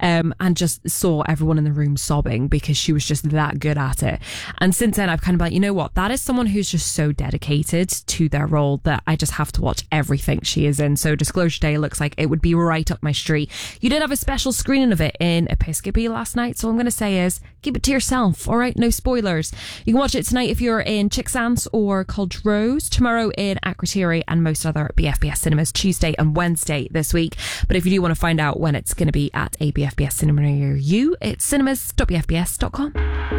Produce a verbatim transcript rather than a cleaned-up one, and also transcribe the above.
um, and just saw everyone in the room sobbing because she was just that good at it. And since then, I've kind of been like, you know what? That is someone who's just so dedicated to their role that I just have to watch everything she is in. So Disclosure Day looks like it would be right up my street. You did have a special screening of it in Episcopi last night, so all I'm going to say is keep it to yourself, all right? No spoilers. You can watch it tonight if you're in Chicksance or Culdrose, tomorrow in Akrotiri, and most other B F B S cinemas Tuesday and Wednesday this week. But if you do want to find out when it's going to be at a B F B S cinema near you, it's cinemas dot b f b s dot com.